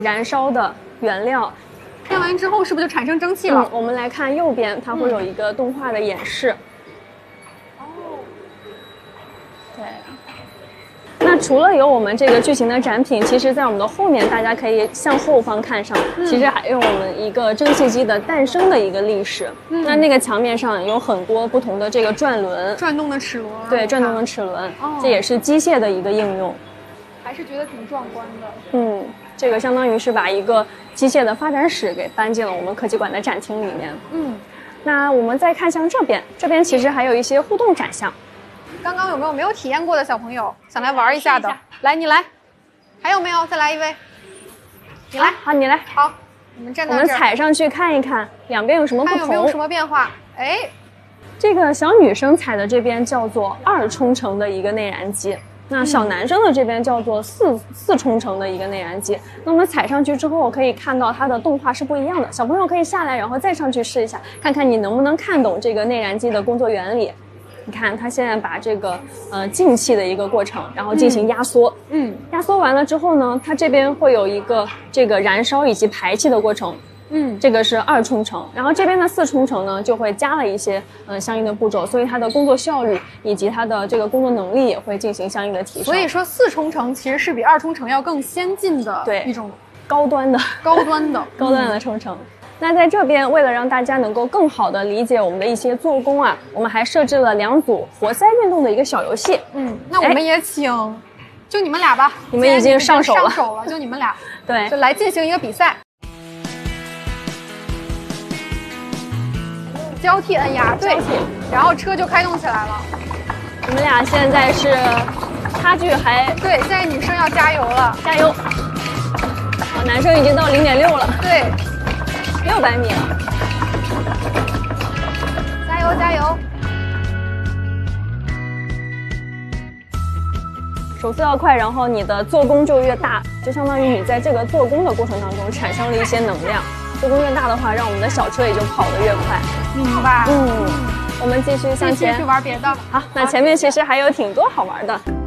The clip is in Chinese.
燃烧的原料。 电完之后是不是就产生蒸汽了？ 我们来看右边，它会有一个动画的演示。 哦， 对。那除了有我们这个巨型的展品，其实在我们的后面，大家可以向后方看上，其实还有我们一个蒸汽机的诞生的一个历史。那个墙面上有很多不同的这个转轮， 转动的齿轮。 对，转动的齿轮，这也是机械的一个应用。 还是觉得挺壮观的。 这个相当于是把一个机械的发展史给搬进了我们科技馆的展厅里面。那我们再看向这边，这边其实还有一些互动展项。 刚刚有没有体验过的小朋友想来玩一下的？来，你来。还有没有？再来一位。你来。 好，你来。 好，我们站到这儿。 我们踩上去看一看两边有什么不同， 看有没有什么变化。哎， 这个小女生踩的这边叫做2冲程的一个内燃机。那小男生的这边叫做4冲程的一个内燃机。那我们踩上去之后，可以看到它的动画是不一样的。小朋友可以下来，然后再上去试一下，看看你能不能看懂这个内燃机的工作原理。你看，它现在把这个进气的一个过程，然后进行压缩。压缩完了之后呢，它这边会有一个这个燃烧以及排气的过程。这个是2冲程，然后这边的4冲程呢，就会加了一些相应的步骤，所以它的工作效率以及它的这个工作能力也会进行相应的提升。 所以说4冲程其实是比2冲程要更先进的一种高端的冲程。那在这边，为了让大家能够更好的理解我们的一些做工啊，我们还设置了2组活塞运动的一个小游戏。 那我们也请，就你们俩吧， 你们已经上手了， 就你们俩， 对， 就来进行一个比赛。交替按压，对，然后车就开动起来了。 你们俩现在是差距还对，现在女生要加油了， 加油！男生已经到0.6了， 对 ，600米了， 加油加油！ 手速要快，然后你的做工就越大，就相当于你在这个做工的过程当中产生了一些能量。做工越大的话，让我们的小车也就跑得越快。 明白。 我们继续向前， 继续玩别的。 好，那前面其实还有挺多好玩的。